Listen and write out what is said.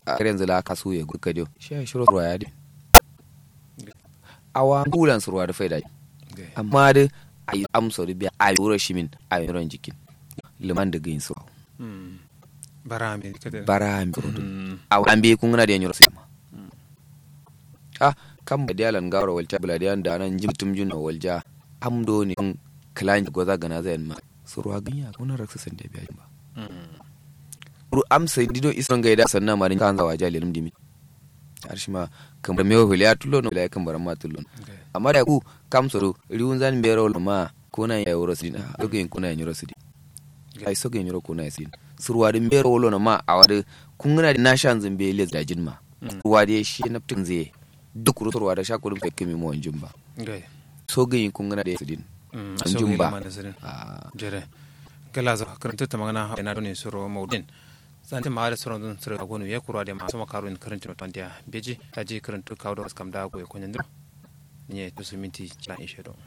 a yanzu la kasu ya guka dio shi shiro ruwa ya di awa bulan ruwa da faida amma da ayi amsa da biya ayi wura shimin ayi ran jikin liman da gain su barami awa ambe kun na da yanyo sai ma kam da dialan gawra walta buladiyan da nan jimtum junna walja amdo ne klan goza gana zai ma ruwa ganya kuna raksa san da biya ba amsa dido isan gaida sannan ma kan zawa jalilum dimi har shi ma kamar mewo hiliya tullo no la kamar ma tullo amma da ku kam soro riun zan bero ma kuna ya euro sin dogo en kuna ya euro sin ai so gen euro kuna sin surwa din bero wolo ma a wada kun gana da nashan zambe le da jinma ruwa da shi na fitin zai duk ruwa da shakurin fekke mi mo jumba so gen kun gana da sidin jumba jere kala za karanta ta magana ina ne suro maudin santi ma da suro don suro agonu ya kurwa da masu makarun karanta tantiya beji taji karanta kawo da kam da go ya kunya ne to su minti na ishe do